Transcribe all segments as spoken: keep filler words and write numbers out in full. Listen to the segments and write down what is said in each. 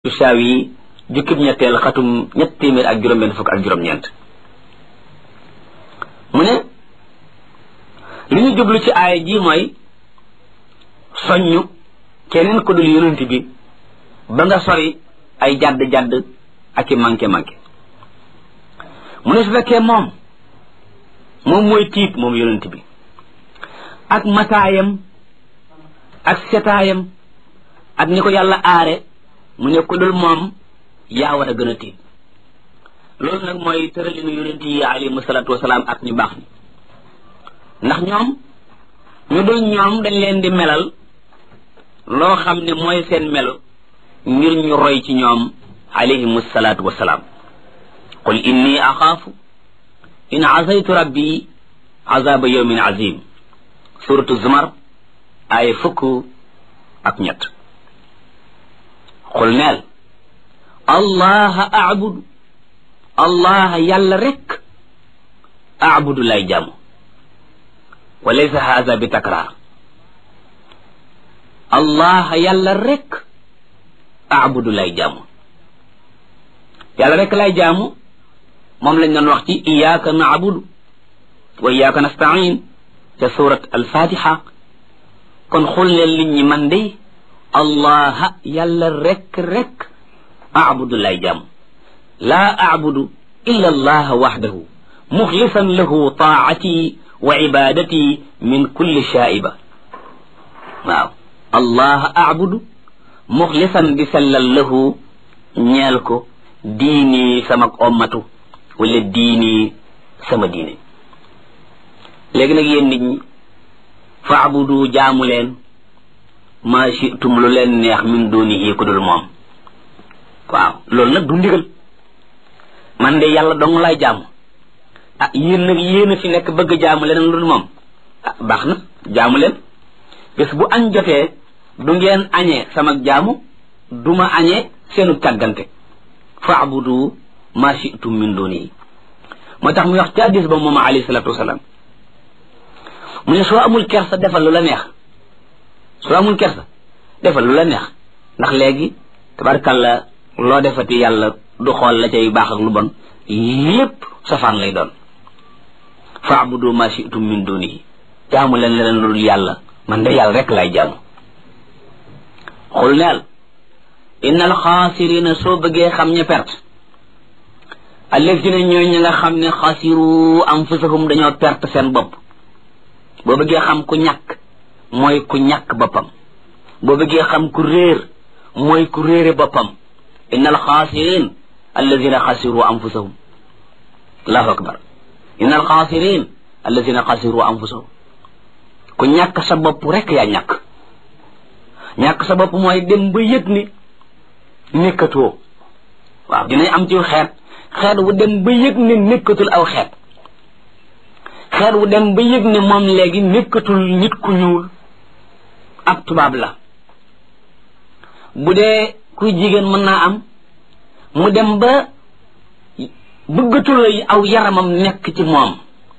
tusaawi jukkib ñetteel xatum ñett téeméer ak juróom-benn fukk ak juróom-ñeent mu ne li ñu jublu ci aaya ji mooy soññu keneen ko dul yonent bi ba nga sori ay jadd-jadd ak i manqué-manqué mu ne su fekkee moom moom mooy tiit moom yonent bi ak mataayam ak setaayam ak ni ko yàlla aare mu ne ku dul moom yaa war a gën a tiit loolu nag mooy tëralinu yonent yi alayhimu salaatu wasalaam ak ñu baax ni ndax ñoom ñu dul ñoom dañ leen di melal loo xam ne mooy seen melo ngir ñu roy ci ñoom alayhimu salaatu wasalaam qul inni axaafu in asaytu rabbi azaba yawmin azim suratu zumar ay fukk ak ñett xul neel allah abudu allah yàlla rek abudu lay jaamu wa laysa haza bi takrar allah yàlla rek abudu lay jaamu yàlla rek lay jaamu moom lañ doon wax ci iyyaka na'budu wa iyyaka nasta'in ca surat al-fatiha kon xul leen nit ñi man day allah yàlla rek rek abudu lay jaamu laa abudu illa allah wahdahu muxlisan lahu taati wa ibadati min kulli shaiba waaw allah abudu muxlisan di sellal lahu ñeel ko diini sama ommatu wala diini sama diine léegi nag yéen nit ñi fa abudu jaamu leen maa shi'tum lu leen neex min dunihi ku dul moom waaw loolu nag du ndigal man de yàlla dong lay jaamu ah yéen nag yéen a fi nekk bëgg jaamu leneen lu dul moom ah baax na jaamu leen bés bu añ jotee du ngeen añee sama jaamu du ma añee seenu càggante fa abudu maa shi'tum min dunihi moo tax muy wax ci hadiis ba moom alayhi salaatu wasalaam mu ne soo amul kersa defal lu la neex soo amul kersa defal lu la neex ndax léegi tabarkalla loo defati yàlla du xool la cay baax ak lu bon lépp safaan lay doon fa'budu ma shi'tum min dunihi jaamu leen leneen lu dul yàlla man de yàlla rek lay jaamu xul neel innal xaasirina soo bëggee xam ña perte allazina ñooy ñi nga xam ne xasiru anfusahum dañoo perte seen bopp boo bëggee xam ku ñàkk mooy ku ñàkk boppam boo bëggee xam ku réer mooy ku réere boppam innal xaasirin allazina xasiru anfusahum allahu akbar innal xaasirin allazina xasiru anfusahum ku ñàkk sa bopp rek yaa ñàkk ñàkk sa bopp mooy dem ba yëg ni nekkatoo waaw dinañ am ci xeet xeet wu dem ba yëg ne nekkatul aw xeet xeet wu dem ba yëg ne moom léegi nekkatul nit ku ñuul ab tubaab la bu dee kuy jigéen mën naa am mu dem ba bëggatul aw yaramam nekk ci moom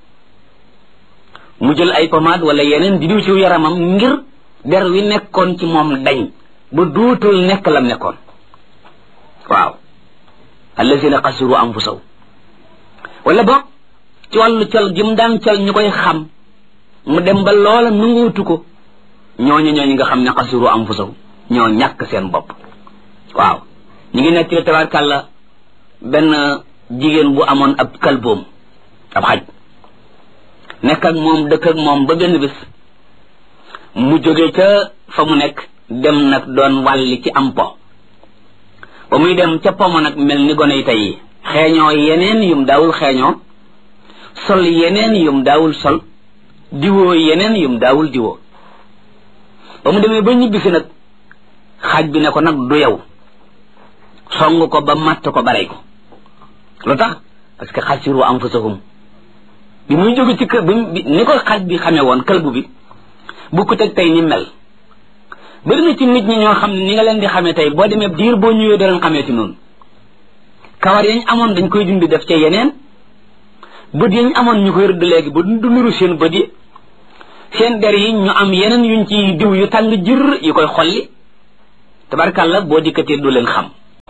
mu jël ay pommade wala yeneen di diw ci yaramam ngir der wi nekkoon ci moom dañ ba duutul nekk lam nekkoon waaw allazina xasiru anfusahu wala boog ci wàllu cal gi mu daan cal ñu koy xam mu dem ba loola nanguutu ko ñooñu ñooñu nga xam ne xasiru anfusahu ñoo ñàkk seen bopp waaw ñu ngi nekk ci tabarkàlla benn jigéen bu amoon ab kalboom ab xaj nekk ak moom dëkk ak moom ba benn bés mu jóge ca fa mu nekk dem nag doon wàlli ci am po ba muy dem ca pomo nag mel ni gone yi tey xeeñoo yeneen yum daawul xeeñoo sol yeneen yum daawul sol diwoo yeneen yum daawul diwoo ba mu demee ba ñibbisi nag xaj bi ne ko nag du yow song ko ba matt ko ba rey ko lu tax parce que xasiru anfusahum bi muy jóge ci kër bi ni ko xaj bi xamee woon këlbu bi bu ko teg tey ni mel bari na ci nit ñi ñoo xam ne ni nga leen di xamee tey boo demee diir boo ñëwee doo leen xamee ci noonu kawar yañ amoon dañ koy dindi def ca yeneen bët yañ amoon ñu koy rëdd léegi ba du nuru seen bët yi seen der yi ñu am yeneen yuñ ci diw yu tàng jër yu koy xolli tabarkàlla boo dikkatee du leen xam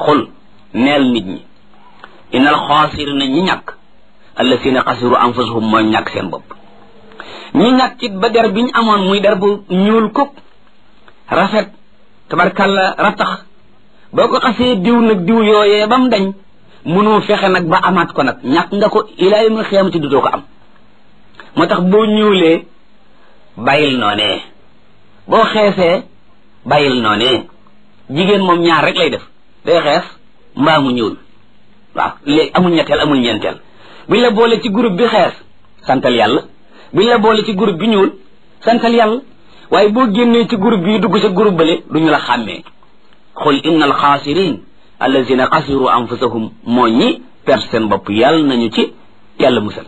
xul neel nit ñi innal xaasirina ñi ñàkk allasina xasiru anfusahum mooy ñàkk seen bopp ñi ñàkk it ba der bi ñu amoon muy der bu ñuul kuk rafet tabarkalla ratax boo ko xasee diw nag diw yooyee ba mu dañ mënoo fexe nag ba amaat ko nag ñàkk nga ko ilaa yawmil xiyaamati dutoo ko am moo tax boo ñuulee bàyyil noonee boo xeesee bàyyil noonee jigéen moom ñaar rek lay def day xees mbaa mu ñuul waaw léegi amul ñetteel amul ñeenteel biñ la boole ci groupe bi xees santal yàlla biñ la boole ci groupe bi ñuul santal yàlla waaye boo génnee ci groupe bi dugg sa groupe bale duñu la xàmmee xul inna al xaasirin allazina xasiru anfusahum moo ñi perte seen bopp yàlla nañu ci yàlla musal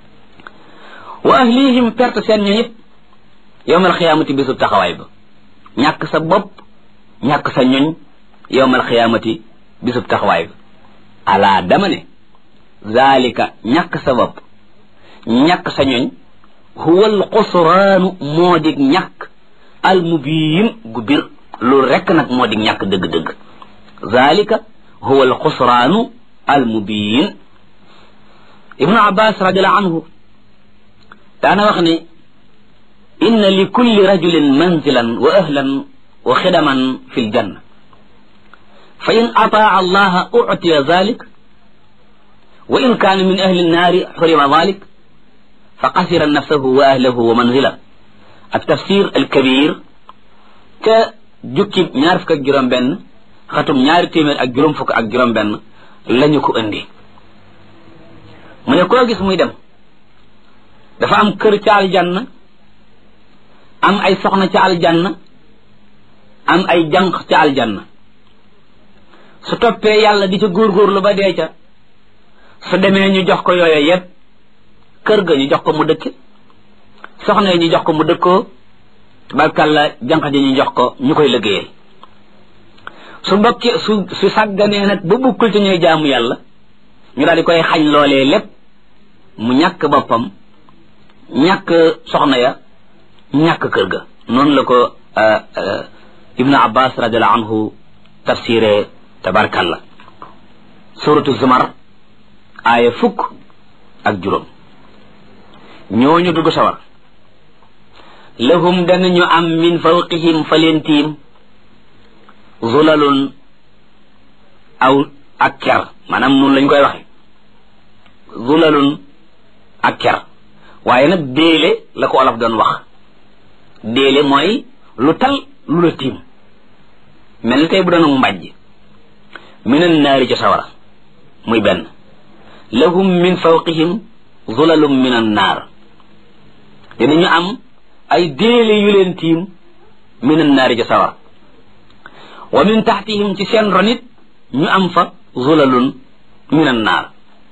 wa ahlihim perte seen ñu ñit yowmal xiyaamati bisub taxawaay ba ñàkk sa bopp ñàkk sa ñoñ yowmal xiyaamati bisub taxawaay ba alaa dama ne zalika ñàkk sa bopp ñàkk sa ñoñ huwa al xusraanu moo dig ñàkk al mubiin gu bir loolu rekk nag moo dig ñàkk dëgg-dëgg zalika huwa al xusraanu al mubiin ibnu abbas radiallahu anhu daana wax ne inna li kulli rajulin manzilan wa ahlan wa xidaman fi ljanna fa in ataa allaha utiya zalik wa in kaana min ahli nnaari xurima zalik fa xasira nafsahu wa ahlahu wa manzila ak tafsir alkabir ca jukki ñaar fukk ak juróom benn xatum ñaari téeméer ak juróom fukk ak juróom benn lañu ko indi mu ne koo gis muy dem dafa am kër ca aljanna am ay soxna ca aljanna am ay jànq ca aljanna su toppee yàlla di ca góorgóorlu ba dee ca su demee ñu jox ko yooyu yépp kër ga ñu jox ko mu dëkk soxna yi ñu jox ko mu dëkkoo barkalla jànq ji ñu jox ko ñu koy liggéeyal su mbokki su su sàgganee nag ba bukkul ci ñuy jaamu yàlla ñu daal di koy xañ loolee lépp mu ñàkk boppam ñàkk soxna ya ñàkk kër ga noonu la ko ibnu abbas radiallahu anhu tafsiré tabarkalla suratu zumar aaya fukk ak juróom ñooñu dugg sawar lahum danañu am min fawqihim fa leen tiim zulalun aw ak ker maanaam noonu lañ koy waxe zulalun ak ker waaye nag déele la ko olof doon wax déele mooy lu tal lu la tiim mel ni tey bu doon mbàjj minan naari ca sawara muy benn lahum min fawqihim zulalum minan naar dinañu am ay déele yu leen tiim minan naari ca sawara wa min taxtihim ci seen ronit ñu am fa zulalun minan naar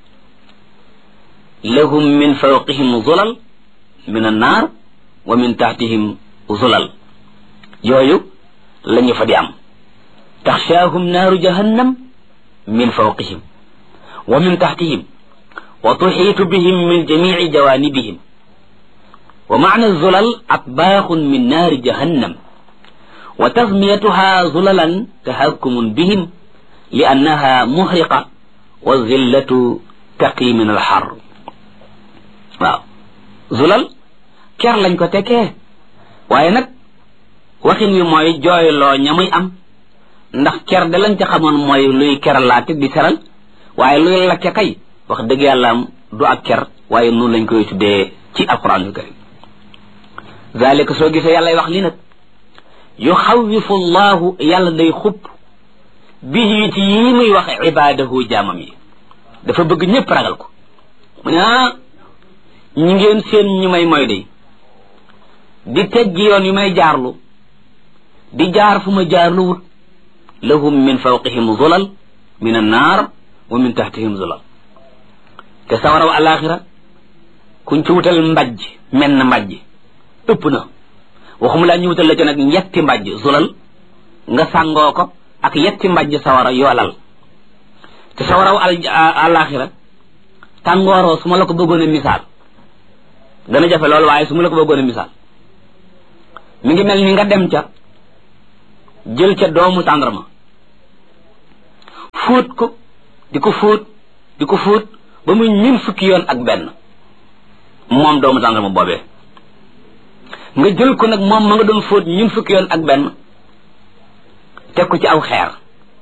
lahum min fawqihim zulal minan naar wa min taxtihim zulal yooyu lañu fa di am taxshaahum naaru jahannam min fawqihim wa min taxtihim wa tuxiitu bihim min jamici jawaanibihim wa macna zulal atbaaxun min naari jahannam wa tasmiyatuha zulalan tahakkumun bihim li annaha muhriqa wa zillatu taqi min alxar waaw zulal ker lañ ko tekkee waaye nag waxin wi mooy jooyloo ña muy am ndax ker da lañ ca xamoon mooy luy keralaate di seral waaye luy lakke kay wax dëgg yàlla am du ak ker waaye noonu lañ koy tuddee ci alquranul karim zalika soo gisee yàlla wax li nag yuxawifu llahu yàlla day xupp bihi ci yii muy wax ibadahu jaamam yi dafa bëgg ñëpp ragal ko mu ne ah ñi ngeen seen ñu may mooy day di teggi yoon yu may jaarlu di jaar fu ma jaarlu wut lahum min fawqihim zulal min annaar wa min taxtihim zulal te sawara wa alaxira kuñ ci wutal mbajj men na mbajj ëpp na waxuma laa ñu wutal la ca nag yetti mbajj zulal nga sàngoo ko ak yetti mbajj sawara yoolal te sawara wa alaxira tàngooroo su ma la ko bëggoon a misaal dana jafe loolu waaye su ma la ko bëggoon a misaal mi ngi mel ni nga dem ca jël ca doomu tàndarma fóot ko di ko fóot di ko fóot ba muy ñun fukki yoon ak benn moom doomu tàndarma boobee nga jël ko nag moom ma nga doon fóot ñun fukki yoon ak benn teg ko ci aw xeer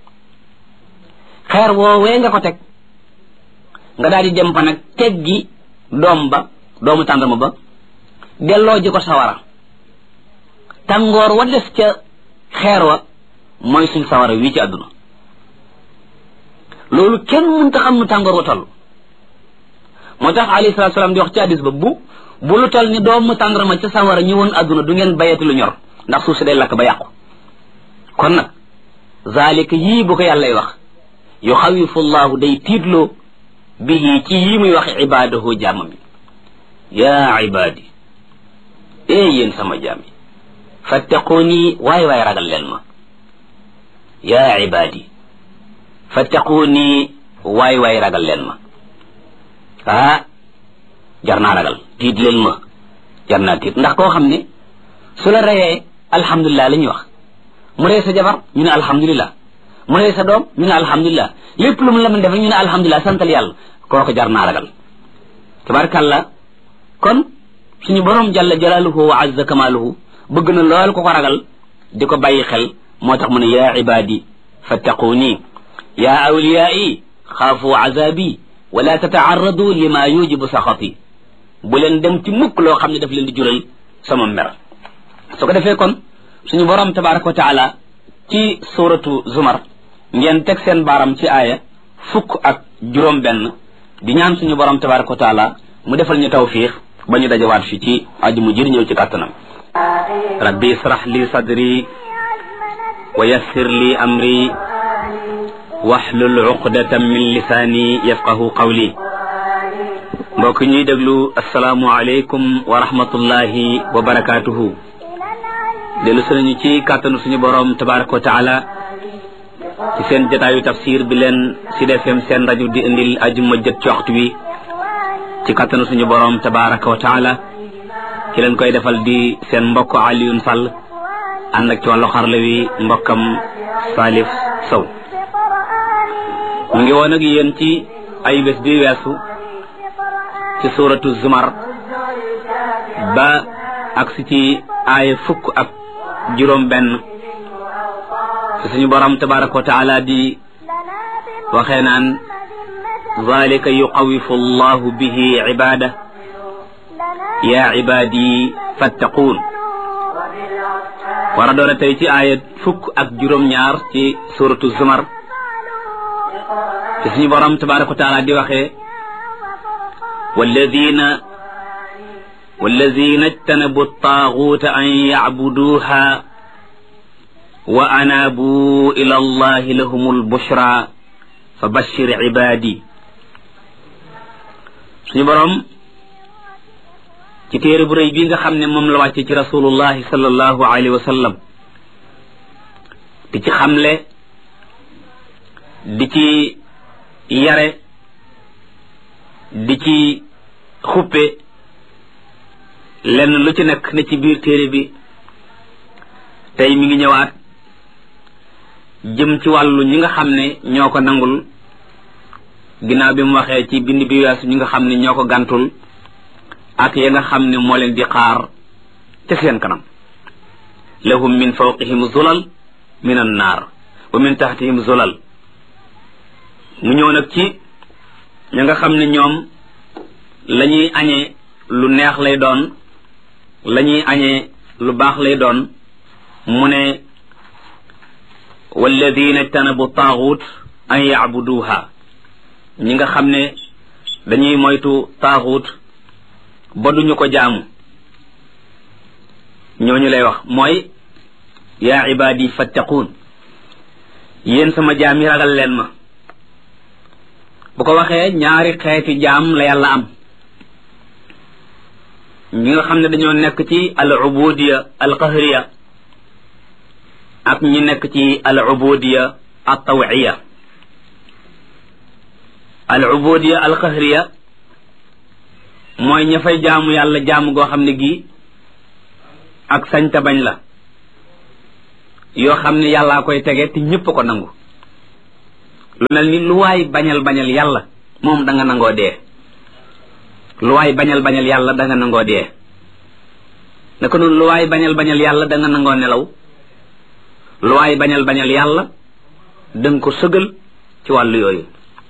xeer woowee nga ko teg nga daal di dem fa nag teggi doom ba doomu tàndarma ba delloo ji ko sawara tàngoor wa des ca xeer wa mooy suñ sawara wii ci àdduna loolu kenn mënta xam nu tàngoor wa toll moo tax alayhi salaatu salaam di wax ci hadis ba bu bu lu toll ni doomu tàndarma ca sawara ñëwoon àdduna du ngeen bayati lu ñor ndax suuf si day lakk ba yàqu kon nag zalika yii bu ko yàllay wax yuxawifu llahu day tiitloo bihi ci yii muy wax ibaadahu jaamam bi yaa ibaadi ee yéen sama jaam yi fattaquuni waay waay ragal leen ma yaa ibaadi fattaquuni waay waay ragal leen ma ah jar naa ragal tiit leen ma jar naa tiit ndax koo xam ne su la reyee alhamdulilah la ñuy wax mu rey sa jabar ñu ne alhamdulilah mu rey sa doom ñu ne alhamdulilah lépp lu mu la mën def ñu ne alhamdulilah santal yàlla kooku jar naa ragal tabarkàllah kon suñu borom jalla jalaaluhu wa azza kamaaluhu bëgg na lool ko ko ragal di ko bàyyi xel moo tax mu ne yaa ibaadi fattaquuni yaa awliyaai xaafu azabi wala tataarradu lima yujibu saxati bu leen dem ci mukk loo xam ne daf leen di jural sama mer su ko defee kon suñu borom tabaraka wa taala ci suratu zumar ngeen teg seen baaram ci aaya fukk ak juróom benn di ñaan suñu borom tabaraka wa taala mu defal ñu tawfiix ba ñu dajawaat fi ci aju mu jër ñëw ci kàttanam rabbi israh li sadri wa yassir li amri wahlul uqdatan min lisaani yafqahu qawli mbokk ñuy déglu asalaamu aleykum wa rahmatullahi wa barakatuhu dellu sunañu ci kàttanu suñu borom tabaraka wa taala ci seen jotaayu tafsir bi leen Sud F M seen rajo di indil ajuma jët ci waxtu wi ci kàttanu suñu borom tabaraka wa taala ki leen koy defal di seen mbokk Alioune Sall ànd ak ci wàllu xarala wi mbokkam Salif Sow mu ngi woon ak yéen ci ay bés bi weesu ci suuratu Zumar ba agsi ci aaya fukk ak juróom benn ci suñu borom tabaraka wa taala di waxee naan zalika yuqawifu allahu bihi ibada ya ibadi fattaquun war a doon tey ci aaya fukk ak juróom ñaar ci suuratu Zumar ci suñu borom tabaraka wa taala di waxee walladina والذين اجتنبوا الطاغوت أن يعبدوها وأنابوا إلى الله لهم البشرى فبشر عبادي suñu borom ci téere bu rëy bi nga xam ne moom la wàcce ci rasulullahi sallallahu alayhi wa sallam di ci xamle di ci yare di ci xuppe lenn lu ci nekk ne ci biir téere bi tey mi ngi ñëwaat jëm ci wàllu ñi nga xam ne ñoo ko nangul ginnaaw bi mu waxee ci bind bi weesu ñi nga xam ne ñoo ko gàntul ak ya nga xam ne moo leen di xaar ca seen kanam lahum min fawqihim zulal min an naar wa min tahtihim zulal mu ñëw nag ci ña nga xam ne ñoom la ñuy añee lu neex lay doon la ñuy añee lu baax lay doon mu ne walladina ijtanabu taaxut an yacbuduha ñi nga xam ne dañuy moytu taaxut ba duñu ko jaamu ñooñu lay wax mooy yaa ibaadi fattaquun yéen sama jaam yi ragal leen ma bu ko waxee ñaari xeeti jaam la yàlla am ñi nga xam ne dañoo nekk ci al ubudiya al qahriya ak ñi nekk ci al ubudiya al tawiya al ubudiya al qahriya mooy ña fay jaamu yàlla jaamu goo xam ne gi ak sañta bañ la yoo xam ne yàllaa koy tege te ñépp ko nangu lu mel ni lu waay bañal bañal yàlla moom da nga nangoo dee lu waay bañal bañal yàlla da nga nangoo dee naka noonu lu waay bañal bañal yàlla da nga nangoo nelaw lu waay bañal bañal yàlla da nga ko sëgal ci wàllu yooyu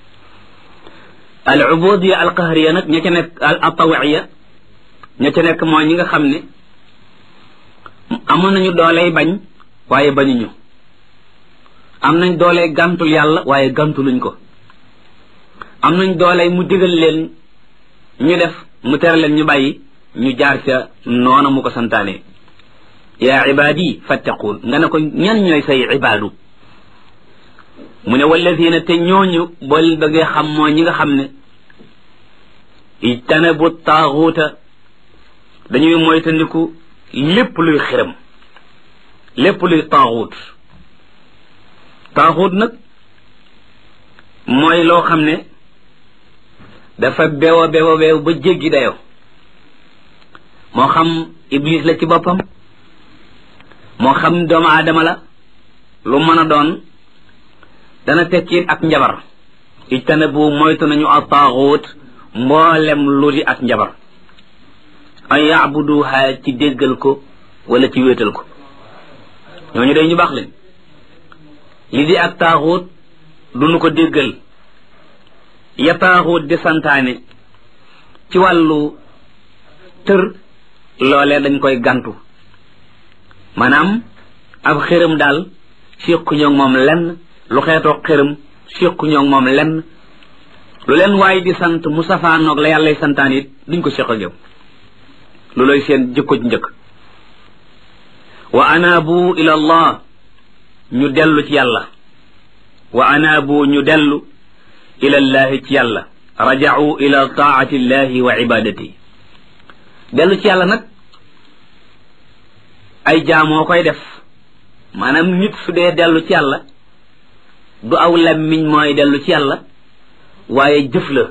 al ubudiya al qahriya nag ña ca nekk al atawiya ña ca nekk mooy ñi nga xam ne amoon nañu dooley bañ waaye bañuñu am nañ dooley gàntul yàlla waaye gàntuluñ ko am nañ dooley mu digal leen ñu def mu tere leen ñu bàyyi ñu jaar ca noona mu ko santaane yaa ibaadi fattaquun nga ne ko ñan ñooy say ibaadu mu ne walladina te ñooñu bool bëggee xam mooy ñi nga xam ne ijtanabu taaxuuta dañuy moytandiku lépp luy xiram lépp luy taaxuut taaxuut nag mooy loo xam ne dafa beew a beew a beew ba jéggi dayo moo xam iblis la ci boppam moo xam doomu aadama la lu mën a doon dana tekki ak njabar ijtanabu moytu nañu a taaxuut mboolem lu di ak njabar ay yaabuduha ci déggal ko wala ci wéetal ko ñooñu day ñu baax leen li di ak taaxuut duñu ko déggal ya taaxuut di santaane ci wàllu tër loolee dañ koy gantu maanaam ab xërëm daal séqu ñoog moom lenn lu xeetoo xërëm séqu ñoog moom lenn lu leen waaye di sant mu safaanoog la yàllay santaan it duñ ko séq ak yow lu lay seen jikko ji njëkk wa anaabu ila allah ñu dellu ci yàlla wa anaabu ñu dellu ila llahi ci yàlla raja'u ila taati llahi wa ibadati dellu ci yàlla nag ay jaamoo koy def maanaam nit su dee dellu ci yàlla du aw lammiñ mooy dellu ci yàlla waaye jëf la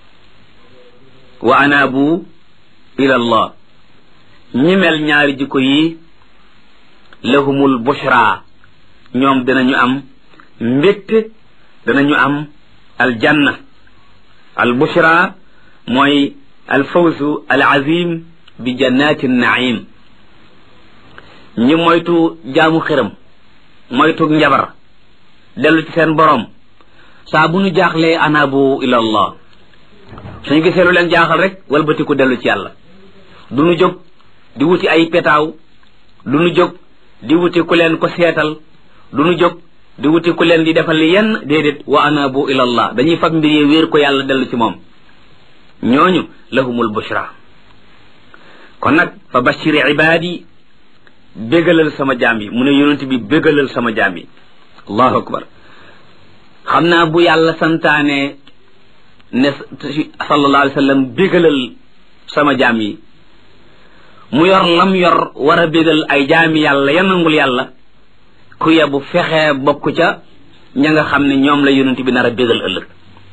wa anaabu ila allah ñi mel ñaari jikko yi lahumul bushra ñoom danañu am mbégte danañu am aljanna al bushra mooy al fawzu al azim bi jannati naim ñi moytu jaamu xiram moytu njabar dellu ci seen borom saa bu ñu jaaxlee anaabu ila allah suñu gisee lu leen jaaxal rek walbatiku dellu ci yàlla du ñu jóg di wuti ay petaaw du ñu jóg di wuti ku leen ko seetal du ñu jóg di wuti ku leen di defal yenn déedéet wa anaabu ila allah dañuy fag mbir yi wéer ko yàlla dellu ci moom ñooñu lahumul bushra kon nag fa bashir ibaadi bégalal sama jaam yi mu ne yonent bi bégalal sama jaam yi allahu akbar xam naa bu yàlla santaane ne sallallahu alayhi wa sallam bégalal sama jaam yi mu yor lam yor war a bégal ay jaami yàlla ya nangul yàlla ku yebu fexe bokk ca ña nga xam ne ñoom la yonent bi nar a bégal ëllëg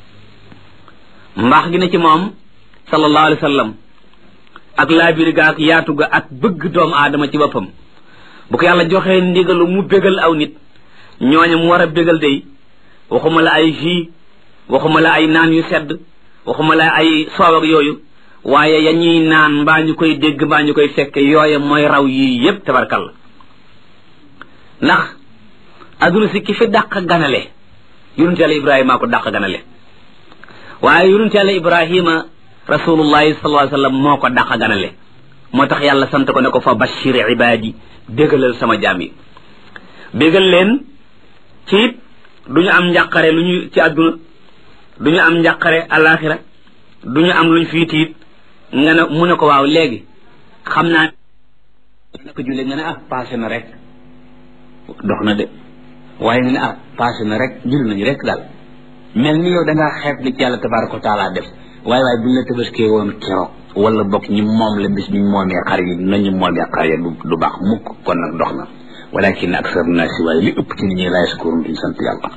mbaax gi ne ci moom sallallahu alayhi wa sallam ak laabir ga ak yaatu ga ak bëgg doomu aadama ci boppam bu ko yàlla joxee ndigalu mu bégal aw nit ñooña mu war a bégal day waxuma la ay jus waxuma la ay naan yu sedd waxuma la ay soow ak yooyu waaye ya ñuy naan mbaa ñu koy dégg mbaa ñu koy fekke yooye mooy raw yii yépp tabarkalla ndax adduna si ki fi dàq ganale yonent yàlla ibrahima ko dàq ganale waaye yonent yàlla ibrahima rasulullahi sallallahu alayhi wasallam moo ko dàq ganale moo tax yàlla sant ko ne ko fa bashir ibadi bégalal sama jaam yi bégal leen ci it du ñu am njàqare lu ñu ci àdduna du ñu am njàqare alaxira du ñu am luñ fii tiit nga ne mu ne ko waaw léegi xam naa naka julli nga ne ah passé na rek dox na de waaye nga ne ah passé na rek julli nañu rek daal mel ni yow da ngaa xeeb li ci yàlla tabaraka wa taala def waaye waaye buñ la tabaskee woon keroog wala bokk ñi moom la bis biñ moomee xar yi nañu moomee xar yi du du baax mukk kon nag dox na walakin aksar naasi waaye li ëpp ci nit ñi laa yaskuruun duñ sant yàlla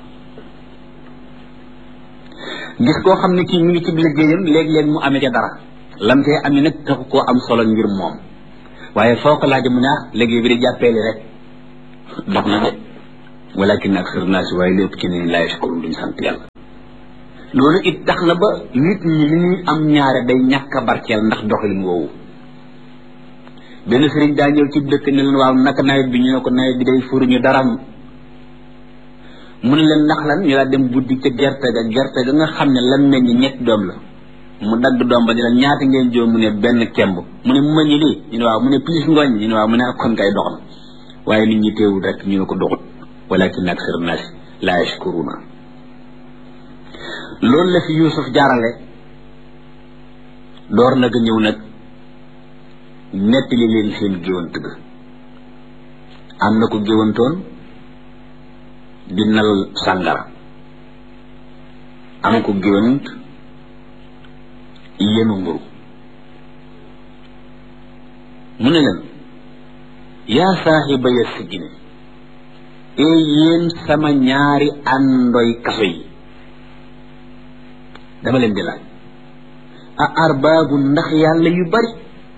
gis koo xam ne kii ñu ngi ci liggéeyam léeg-léeg mu amee ca dara lam tee amee nag taxu koo am solo ngir moom waaye foo ko laaj mu ne ah liggéey bi di jàppeeli rek dox na de walakin aksar naasi waaye lépp ci ne laa yashkurun duñ sant yàlla. loolu it tax na ba nit ñi li ñuy am ñaare day ñàkk a barkeel ndax doxalin woowu. benn sëriñ daa ñëw ci dëkk ne leen waaw naka nawet bi ñu ne ko nawet bi day furuñu dara mu ne leen ndax lan ñu laa dem buddi ca gerte ga gerte ga nga xam ne lan meññ ñetti doom la mu dagg doom ba ne leen ñaata ngeen joo mu ne benn kemb mu ne mu meññ lii ñu ne waaw mu ne plus ngooñ ñu ne waaw mu ne ak kon kay dox na waaye nit ñi teewul rek ñu ne ko doxut walakin aksar naas laa yashkuruna. loolu la fi Yuusuf jaarale door nag ñëw nag nettali leen seen géwant ga. am na ko géwantoon di nal sàngara am ko géwant yenu mburu mu ne leen yaa saaxiba ya sijjine ee yéen sama ñaari àndoy kaso yi dama leen di laaj a arbaabu ndax yàlla yu bari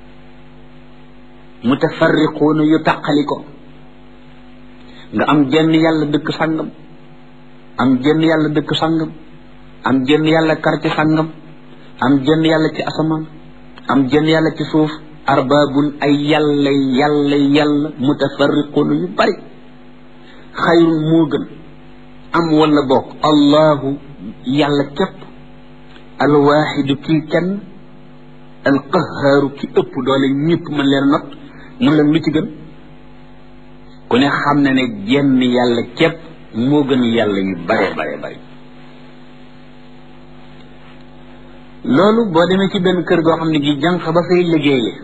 mutafarriquuna yu taqali ko nga am jenn yàlla dëkk sàngam am jenn yàlla dëkk sàngam am jenn yàlla quartier sàngam am jenn yàlla ci asamaan am jenn yàlla ci suuf arbaabun ay yàlla yàlla yàlla mutafarriquuna yu bari xayrun moo gën am wala bokk allahu yàlla képp alwaaxidu kii kenn alqahaaru ki ëpp doole ñëpp mën leen not mun leen lu ci gën ku ne xam na ne jenn yàlla képp moo gën yàlla yu bare bare bare. loolu boo demee ci benn kër goo xam ne gi jànq ba fay liggéeyee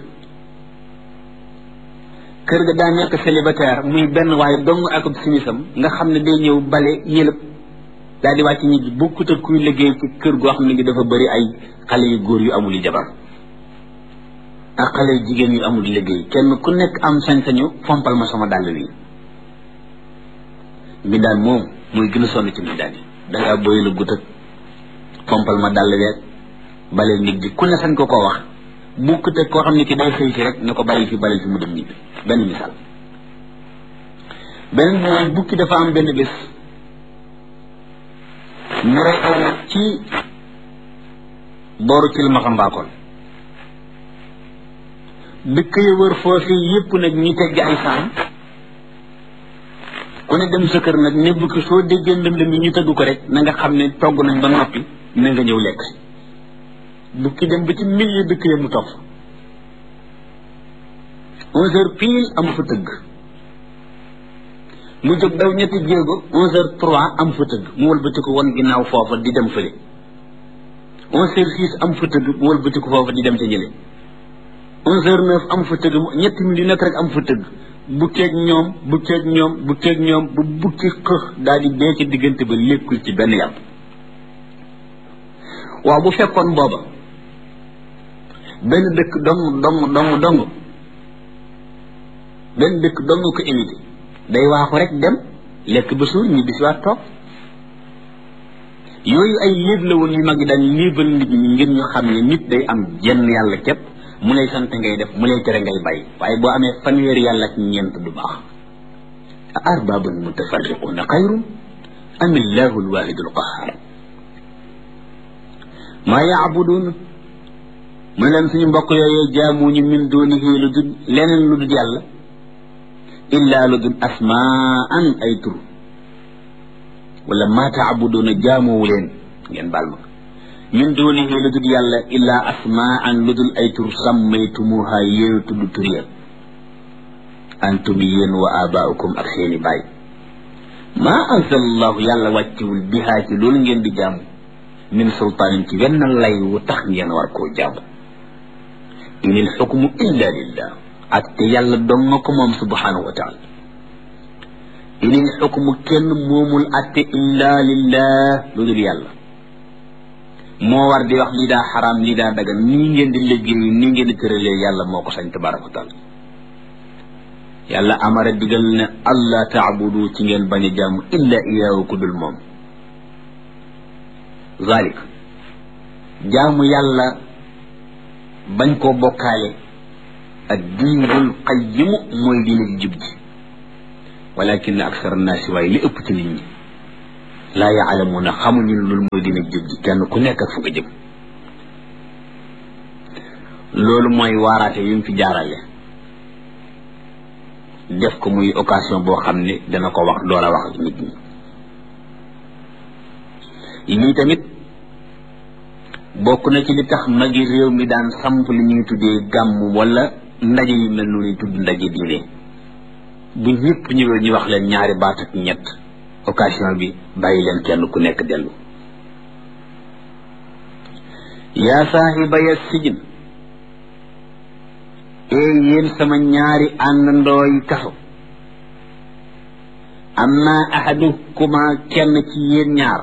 kër ga daa nekk célibataire muy benn waaye dong ak simisam nga xam ne day ñëw bale yëlëb daal di wàcc ñi bokkut ak kuy liggéey ci kër goo xam ne gi dafa bëri ay xale yu góor yu amul jabar ak xale yu jigéen yu amul liggéey kenn ku nekk am sañ-sañu fompal ma sama dàll wi mbindaan moom mooy gën a sonn ci mbindaan yi dangaa boy la gut ak fompal ma dàll weeg baleel nit bi ku ne sañ ko koo wax bokkut ak koo xam ne ki day xëy si rek ne ko bàyyi fi baleel fi mu dem ñibbi benn misaal beneen mooy bukki dafa am benn bés ñu rey aw nag ci booru ci lu ma xam mbaakoon dëkk ya wër foofu yépp nag ñi tegg ay saam ku ne dem sa kër nag ne bukki soo déggee ndëndëm yi ñu tëgg ko rek na nga xam ne togg nañ ba noppi na nga ñëw lekk si bukki dem ba ci milieu dëkk ya mu topp onze heures pile am fa tëgg mu jóg daw ñetti jéego onze heures trois am fa tëgg mu wëlbati ko won ginnaaw foofa di dem fële onze heures six am fa tëgg mu wëlbati ko foofa di dem ca ñële onze heures neuf am fa tëgg ñetti minutes nekk rek am fa tëgg bukkeeg ñoom bukkeeg ñoom bukkeeg ñoom bu bukki xëx daal di dee ci diggante ba lékkul ci benn yàpp. waaw bu fekkoon booba benn dëkk dong dong dong dong benn dëkk dong ko imité day waaxu rek dem lekk ba suur ñi bisiwaat toog yooyu ay léeb la woon yu mag yi daan léebal nit ñi ngir ñu xam ne nit day am jenn yàlla képp mu lay sant ngay def mu lay tere ngay bàyyi waaye boo amee fanweeri yàlla ak ñeent du baax. a arbabun mutafarriquna xayrun am illahu alwahidu alqahar maa yaabudun mu leen suñu mbokk yooyu jaamuñu min dunihi lu dul leneen lu dul yàlla illa lu dul asmaan ay tur wala maa taabuduna jaamuwu leen ngeen baal ma min dunihi lu dul yàlla illa asmaan lu dul ay tur sammaytumuha yéen tudd tur ya antum yéen wa abaukum ak seeni baay maa anzal allahu yàlla wàcciwul bihaa ci loolu ngeen di jaamu min sultaanin ci wenn lay wu tax ngeen war koo jaamu inil xukmu illa lillah ak te yàlla dong nga ko moom subhanahu wa taala inil xukmu kenn moomul atte illa lillah lu dul yàlla moo war di wax lii daa xaraam lii daa dagan nii ngeen di liggéey nii ngeen di tëralee yàlla moo ko sañ tabaraka wa taala yàlla amara digal ne allah taabudu ci ngeen bañ a jaamu illa iyaahu ku dul moom zalik jaamu yàlla bañ koo bokkaale ak diinul qayyimu mooy diine ji jub ji walakin aksar annaasi waaye li ëpp ci nit ñi laa yaalamuuna xamuñu loolu mooy dina jëg ji kenn ku nekk ak fu nga jëm loolu mooy waaraate yu mu fi jaarale def ko muy occasion boo xam ne dana ko wax door a wax ak nit ñi lii tamit bokk na ci li tax magi réew mi daan samp li ñuy tuddee gàmm wala ndaje yu mel noonu tudd ndaje diine bu ñëpp ñëwee ñu wax leen ñaari baat ak ñett occasion bi bàyyi leen kenn ku nekk dellu yaa saahiba ya sijin ee yéen sama ñaari àndandoo yi kaso amma ahadukuma kenn ci yéen ñaar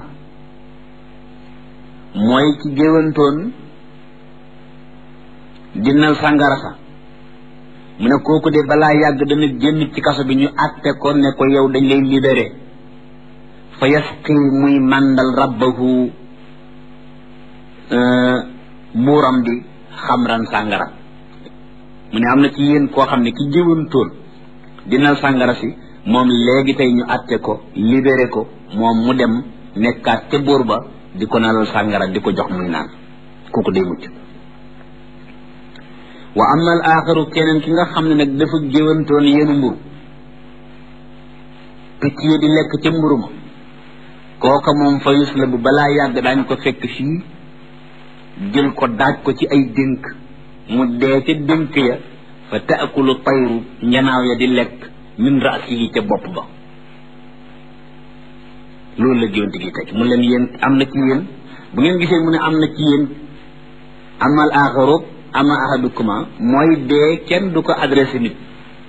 mooy ci géwantoon dinnal sàngara sa mu ne kooku de balaa yàgg dana génn ci kaso bi ñu àtte ko ne ko yow dañ lay libéré fa yasqi muy màndal rabbahu buuram bi xamran sàngara mu ne am na ci yéen koo xam ne ki géwantoon dinnal sàngara si moom léegi tey ñu àtte ko libéré ko moom mu dem nekkaat ca buur ba di ko nalal sàngara di ko jox muy naan kooku day mucc wa amma al axaru keneen ki nga xam ne nag dafa géwantoon yéenu mburu picc yi di lekk ca mburu ma kooka moom fa yus la bu balaa yàgg daañ ko fekk fii jël ko daaj ko ci ay dénk mu dee ca dénk ya fa taakulu tayru njanaaw ya di lekk min raasihi ca bopp ba loolu la géwante gi teg mu leen yéen am na ci yéen bu ngeen gisee mu ne am na ci yéen amal axaru ama ahadukuma mooy dee kenn du ko adressé nit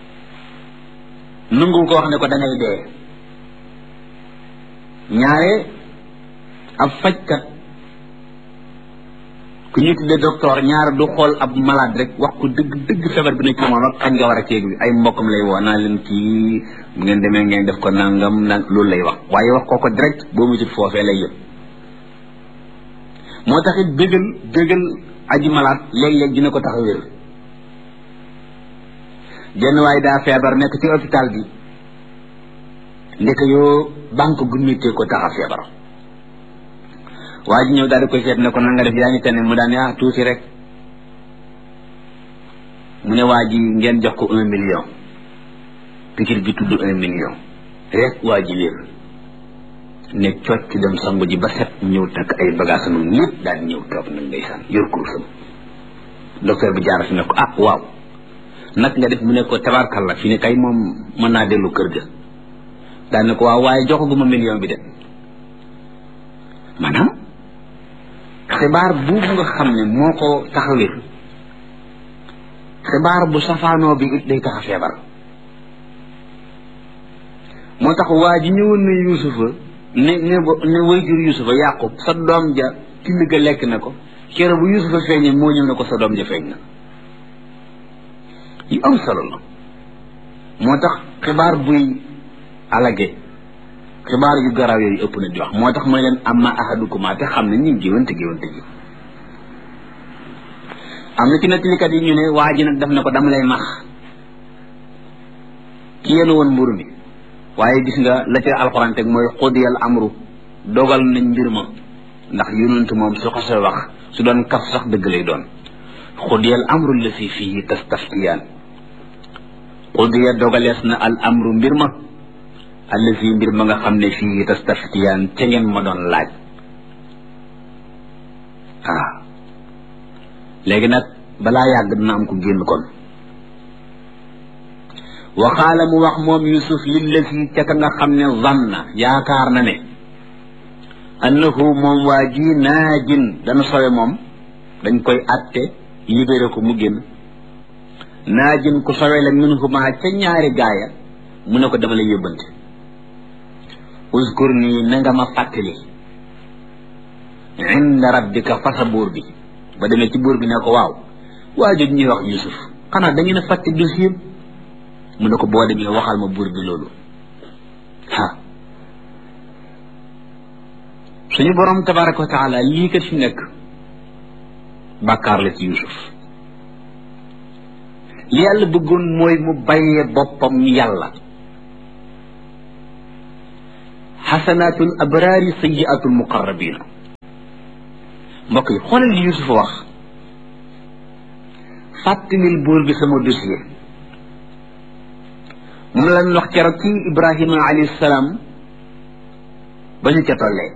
nangu ko wax ne ko da ngay dee ñaare ab fajkat ku ñu tuddee docteur ñaare du xool ab malade rek wax ko dëgg dëgg feebar bi ne ci moom ak kañ nga war a ceeg bi ay mbokkam lay woo naa leen kii bu ngeen demee ngeen def ko nangam nang loolu lay wax waaye wax ko ko direct boo mu jut foofee lay yëpp moo tax it bëggal bëggal aji malade léeg-léeg dina ko tax a wér jenn waaye daa feebar nekk ci hôpital bi ndeke yoo banque gu méttee ko tax a feebar waa ji ñëw daal di koy seet ne ko na nga def yaa ngi tane mu daan ah tuuti rek mu ne waa ji ngeen jox ko un million pikir bi tudd un million rek waa ji wér ne cocc dem sangu ji ba set ñëw takk ay bagages am lépp daal di ñëw toog nag ndeysaan yor kursam docteur bi jaar fi ne ko ah waaw nag nga def mu ne ko tabarkalla fi ne kay moom mën naa dellu kër ga daal ne ko waaw waaye joxaguma million bi de maanaam xibaar boobu nga xam ne moo ko taxawir xibaar bu safaanoo bi it day tax a feebar moo tax waa ji ñëwoon na yuusufa ne ne ne wayjur yuusufa yàqub sa doom ja till ga lekk na ko kero bu yuusufa feeñee moo ñëw ne ko sa doom ja feeñ na yu am solo la moo tax xibaar buy alage xibaar yu garaaw yooyu ëpp na di wax moo tax mooy leen amma ahadukuma te xam ne ñu ngi géwante géwante gi am na ci nettalikat yi ñu ne waa ji nag def na ko dama lay max ki yéen woon mburu mi waaye gis nga la ca alxuraan teg mooy xudiyal amru dogal nañ mbir ma ndax yonent moom su ko sa wax su doon kaf sax dëgg lay doon xudiyal amru la si fii tastaftiyaan xudiya dogalees na al amru mbir ma allazi mbir ma nga xam ne fii tastaftiyaan ca ngeen ma doon laaj ah léegi nag balaa yàgg dina am ko génn kon waxaala mu wax moom yusuf lillazi ca ka nga xam ne zanna yaakaar na ne annahu moom waa ji naajin dana sowe moom dañ koy atte libéré ko mu génn naajin ku sowe la minhuma ca ñaari gaaya mu ne ko dama lay yóbbante uskur nii na nga ma fàttali inda rabbika fa sa buur bi ba demee ci buur bi ne ko waaw waa jooju ñuy wax yusuf xanaa da ngeen a fàtte dossier mu ne ko boo demee waxal ma buur bi loolu ah suñu borom tabaraka wa taala lii kat fi nekk bàkkaar la ci yusuf li yàlla bëggoon mooy mu bàyyee boppam yàlla xasanatul abraari sayiatul muqarrabina mbokk yi xoolal li Yuusuf wax fàttalil buur bi sama dossier moom lañ wax keroog ci Ibrahima alayhi salaam ba ñu ca tollee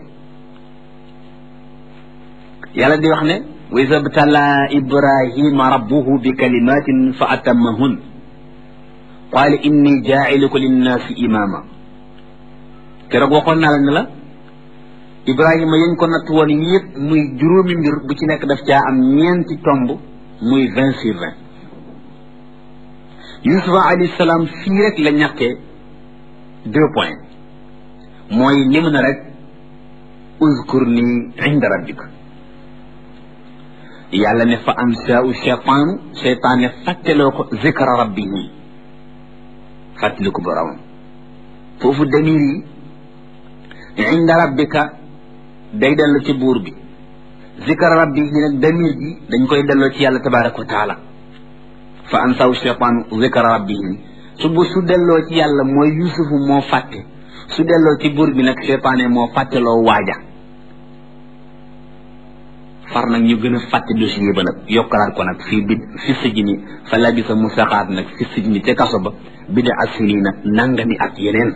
yàlla di wax ne wa iza btalaa Ibrahima rabbuhu bi kalimatin fa atammahun qaala inni jaa'iluka linnaasi imaama keroog waxoon naa la ne la Ibrahima yañ ko natt woon yëpp muy juróomi mbir bu ci nekk daf caa am ñeenti tomb muy vingt sur vingt Yuusufa alayhi salaam fii rek la ñàkkee deux points mooy lim na rek uzkurni inda rabbika yàlla ne fa ansaahu cheytaanu cheytaan ne fàtteloo ko zikra rabbihi fàttali ko boromam foofu damir yi inda rabbika day dellu ci buur bi zikra rabbihi nag damir bi dañ koy delloo ci yàlla tabaraka wa taala fa ansaahu cheytaanu zikra rabbihi su bu su delloo ci yàlla mooy yusufu moo fàtte su delloo ci buur bi nag cheytaane moo fàtteloo waaja far nag ñu gën a fàtte dossier ba nag yokkalaat ko nag fii bi fi sijni fa labisa mu saxaat nag fi sijni ca kaso ba bida asinina nangami at yeneen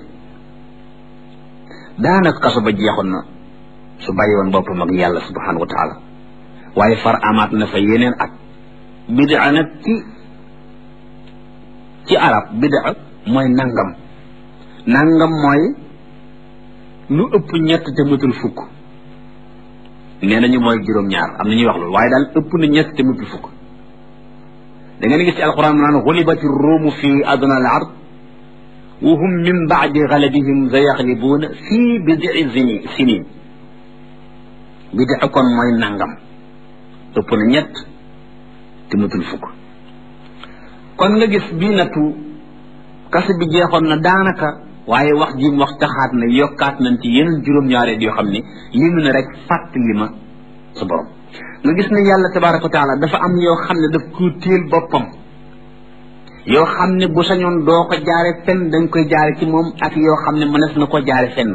daanaka kaso ba jeexoon na su bàyyi woon boppam ak yàlla subhanahu wa taala waaye far amaat na fa yeneen at bida nag ci ci arab bida mooy nangam nangam mooy lu ëpp ñett te matul fukk nee nañu mooy juróom-ñaar am na ñuy wax loolu waaye daal ëpp na ñett te matul fukk da ngeen gis ci alquran naan xulibati ruumu fi adna al ard wa hum min baadi galabihim sayaxlibuuna fii bidii zini sinin bidi kon mooy nangam ëpp na ñett te matul fukk kon nga gis bii nattu kase bi jeexoon na daanaka waaye wax ji mu wax taxaat na yokkaat nañ ci yeneen juróom-ñaareel yoo xam ne li mu ne rek fàttali ma sa borom nga gis ne yàlla tabaraka wa taala dafa am yoo xam ne daf ko téel boppam yoo xam ne bu sañoon doo ko jaare fenn dañ koy jaare ci moom ak yoo xam ne mënees na ko jaare fenn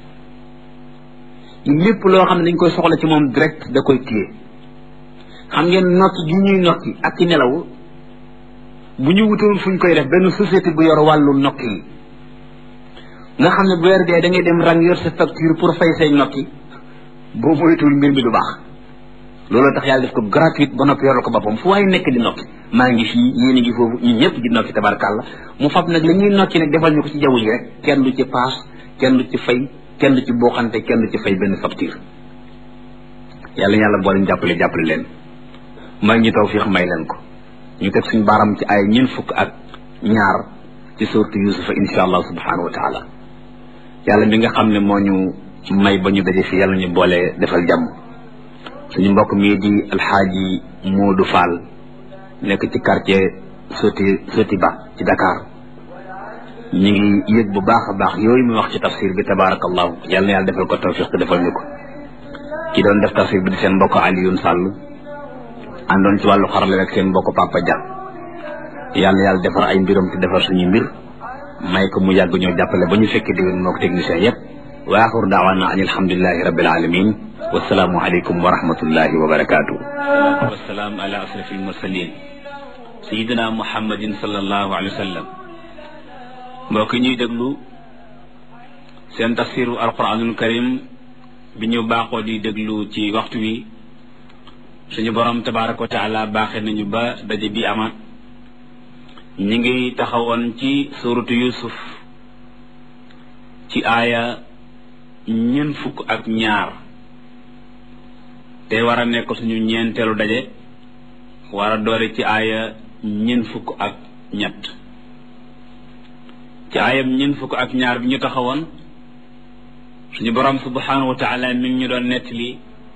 lépp loo xam ne dañ koy soxla ci moom direct da koy téye xam ngeen nokki gi ñuy nokki ak ci nelaw bu ñu wutoon fu ñu koy def benn société bu yor wàllu nokki yi nga xam ne bu weer dee da ngay dem rang yor sa facture pour fay say nokki boo moytuwul mbir mi du baax loolu tax yàlla def ko gratuite ba noppi yoral ko boppam fu waaye nekk di nokki maa ngi fii yéen a ngi foofu ñun ñëpp di nokki tabarkàlla mu fab nag la ñuy nokki nag defal ñu ko ci jaww ji rek kenn du ci paas kenn du ci fay kenn du ci booxante kenn du ci fay benn facture yàlla yàlla boole ñu jàppale jàppale leen may ñu tawfiix may leen ko ñu teg suñu baaram ci ay ñeent fukk ak ñaar ci suurtu yusufa insha allah subhanahu wa taala yàlla mi nga xam ne moo ñu may ba ñu daje fi yàlla ñu boole defal jàmm suñu mbokk mii di alxaaji Moodu Fall nekk ci quartier Soti Soti Ba ci Dakar ñu ngi yëg bu baax a baax yooyu mu wax ci tafsir bi tabarakallahu yàlla na yàlla defal ko tawfiq te defal ñu ko ki doon def tafsir bi di seen mbokk Alioune Sall àndoon ci wàllu xarale rek seen mbokk Papa Dia yàlla na yàlla defar ay mbiram te defar suñu mbir may ko mu yàgg ñoo jàppale ba ñu fekkee déwén moo ko technicien yëpp wa axiru daawaana an alhamdulilahi rabbil alamin wasalaamu aleykum wa rahmatullahi wa barakatuh wasalaam ala asrafi almursalin sayidina muhammadin sallallahu alayhi wa sallam mbokk ñuy déglu seen tafsiru alquranul karim bi ñu baaxoo di déglu ci waxtu wi suñu borom tabaraka wa taala baaxee nañu ba daje bi amaat ñi ngi taxawoon ci suratu yusuf ci aaya ñeent fukk ak ñaar te war a nekk suñu ñeenteelu daje war a doore ci aaya ñeent fukk ak ñett ci aayam ñeent fukk ak ñaar bi ñu taxawoon suñu borom subhanahu wa taala mi ngi ñu doon nettali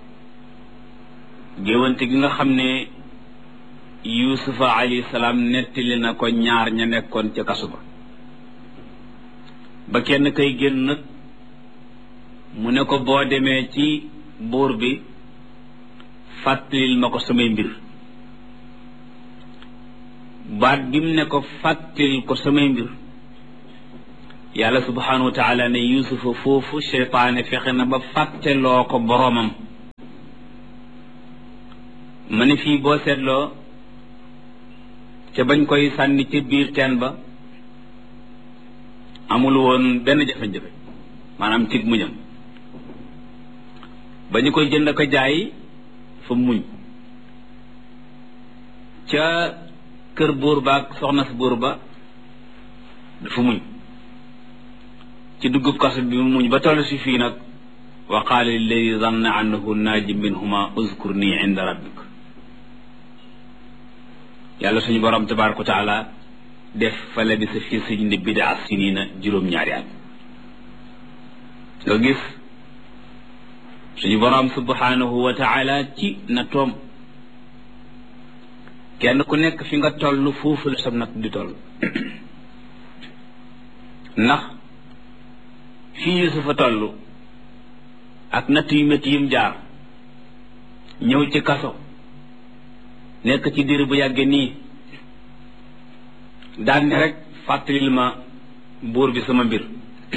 géwante gi nga xam ne yusufa alayhi salaam nettali na ko ñaar ña nekkoon ca kasu ba ba kenn kay génn nag mu ne ko boo demee ci buur bi fàttalil ma ko samay mbir baat bi mu ne ko fàttalil ko samay mbir yàlla subhanahu wa taala ne yusufa foofu cheytaane fexe na ba fàtteloo ko boromam. ma ne fii boo seetloo ca bañ koy sànni ca biir teen ba amul woon benn jafe-jafe maanaam tig muñam ba ñu koy jënd ko jaay fa muñ ca kër buur ba ak soxna si buur ba dafa muñ ci duggub kaso bi mu muñ ba toll si fii nag wa qaala lilladi zanna annahu naaji minhuma uzkurni inda rabbik yàlla suñu borom tabaraka wa taala def fa labisa fi sijni bidaa sinina juróom-ñaari at nga gis suñu borom subhanahu wa taala ci na toom kenn ku nekk fi nga toll foofu la sam nag di toll ndax fii Yusufa toll ak natt yu métti yim jaar ñëw ci kaso nekk ci diir bu yàggee nii daan ne rek fàttalil ma buur bi sama mbir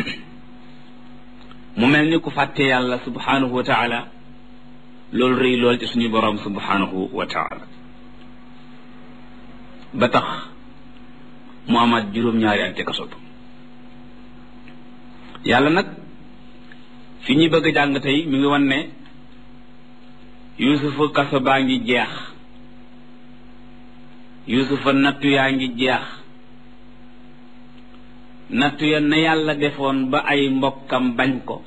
mu mel ni ku fàtte yàlla subhanahu wa taala loolu rëy lool ci suñu borom subhanahu wa taala ba tax mu amaat juróom-ñaari at kaso yàlla nag fi ñuy bëgg a jàng tey mi ngi wan ne Yusufa kaso baa ngi jeex Yusufa nattu yaa ngi jeex nattu ya na yàlla defoon ba ay mbokkam bañ ko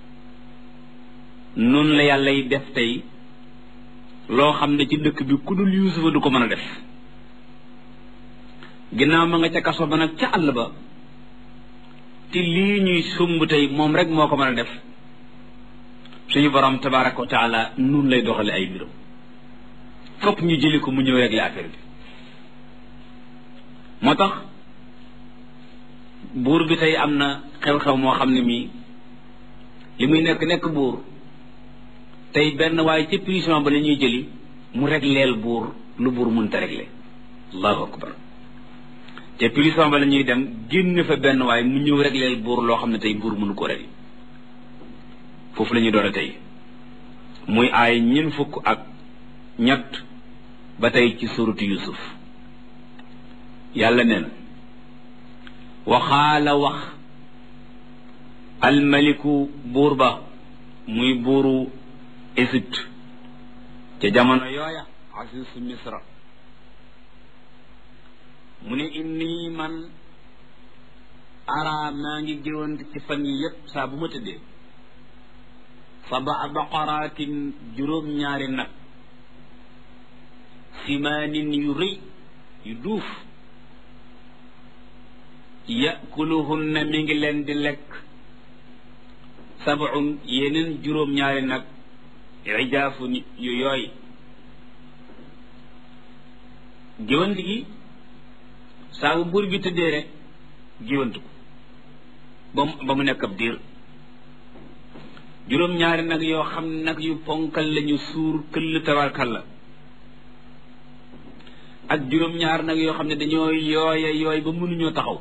noonu la yàlla yi def tey loo xam ne ci dëkk bi ku dul Yusufa du ko mën a def ginnaaw ma nga ca kaso ba nag ca àll ba te lii ñuy sumb tey moom rek moo ko mën a def suñu borom tabaraka wa taala nun lay doxale ay mbiram fokk ñu jëli ko mu ñëw régler affaire bi moo tax buur bi tey am na xew-xew moo xam ne mii li muy nekk nekk buur tey benn waaye ci prison ba la ñuy jëli mu régleel buur lu buur mënta régler allahu akbar te prison ba la ñuy dem génn fa benn waaye mu ñëw régleel buur loo xam ne tey buur mënu ko régler foofu la ñuy door a tey muy aay ñeent fukk ak ñett ba tey ci suratu Yusuf yàlla nee na waxaala wax almaliku buur ba muy buuru Égypte ca jamono yooya asisu misra mu ne inni man ara maa ngi géwant ci fan yi yépp saa bu ma tëddee sab'a baqaraatin juróom-ñaari nag simaanin yu rëy yu duuf yakuluhunna mi ngi leen di lekk sab'un yeneen juróom-ñaari nag ijaafun yu yooy géwant gi saa bu buur bi tëddee rek géwant ko ba mu ba mu nekk ab diir juróom-ñaari nag yoo xam ne nag yu ponkal lañu suur këll tabarkal la ak juróom-ñaari nag yoo xam ne dañoo yooya yooy ba mënuñoo taxaw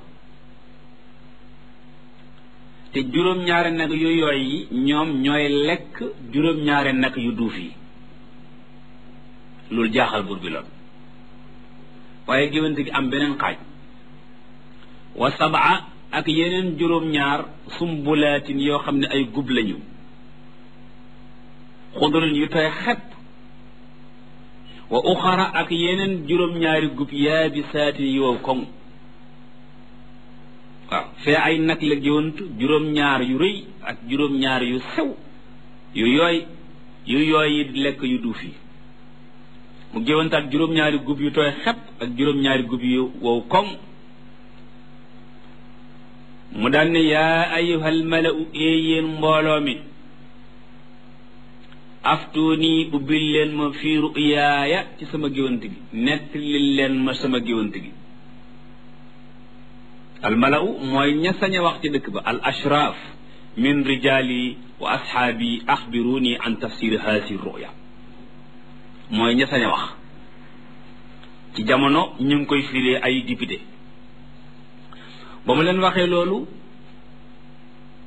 te juróom-ñaari nag yu yooy yi ñoom ñooy lekk juróom-ñaari nag yu duuf yi loolu jaaxal buur bi lool waaye géwante gi am beneen xaaj wa sab'a ak yeneen juróom-ñaar sumbulaatin yoo xam ne ay gub lañu xudrin yu tooy xepp wa uxara ak yeneen juróom-ñaari gub yaabisaatin yow koŋ waaw fee ay nag la géwant juróom-ñaar yu rëy ak juróom-ñaar yu sew yu yooy yu yooy yi lekk yu duuf yi mu géwantaat juróom-ñaari gub yu tooy xepp ak juróom-ñaari gub yu wow koŋ mu daan ne yaa ayyuhal mala'u ee yéen mbooloo mi aftuuni ubbil leen ma fii ruyaaya ci sama géwant gi nettali leen ma sama géwant gi al mala'u mooy ña sañ a wax ci dëkk ba al ashraaf min rijaali wa ashaabi axbiruni an tafsir haasi ruya mooy ña sañ a wax ci jamono ñu ngi koy firee ay député ba mu leen waxee loolu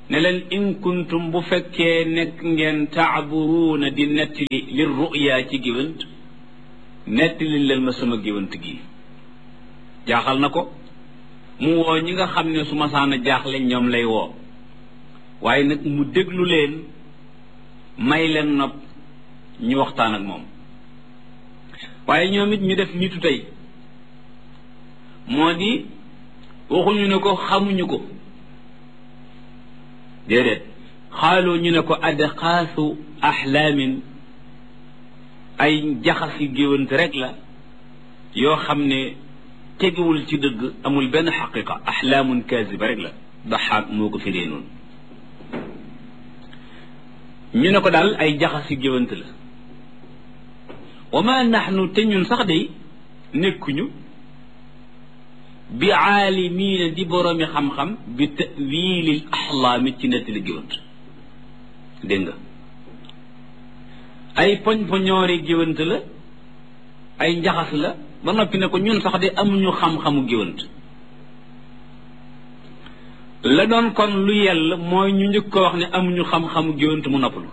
ne leen in kuntum bu fekkee nekk ngeen taaburuuna di nettali li ruya ci géwant nettali leen ma sama géwant gi jaaxal na ko mu woo ñi nga xam ne su ma saana jaaxle ñoom lay woo waaye nag mu déglu leen may leen nopp ñu waxtaan ak moom waaye ñoom it ñu def nitu tey moo di waxuñu ne ko xamuñu ko déedéet xaaloo ñu ne ko adxaasu axlaamin ay jaxasi géwant rek la yoo xam ne tegiwul ci dëgg amul benn xaqiqa axlaamun kaasiba rek la daxaak moo ko firee noonu ñu ne ko daal ay jaxasi géwant la wa ma naxnu te ñun sax day nekkuñu bi aalimiina di boroomi xam-xam bi tawilil axlaami ci nettali géwant dégg nga ay poñ poñoori géwant la ay njaxas la ba noppi ne ko ñun sax de amuñu xam-xamu géwant la doon kon lu yell mooy ñu njëkk ko wax ne amuñu xam-xamu géwant mu noppalu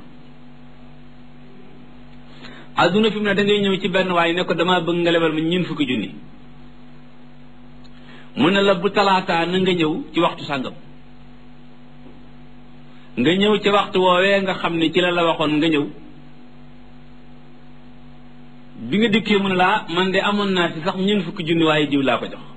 adduna fi mu ne da ngay ñëw ci benn waaye ne ko damaa bëgg nga lebal ma ñeent fukki junni mu ne la bu talaataa na nga ñëw ci waxtu sàngam nga ñëw ci waxtu woowee nga xam ne ci la la waxoon nga ñëw bi nga dikkee mu ne laa man de amoon naa ci sax ñeent fukki junni waaye jiw laa ko jox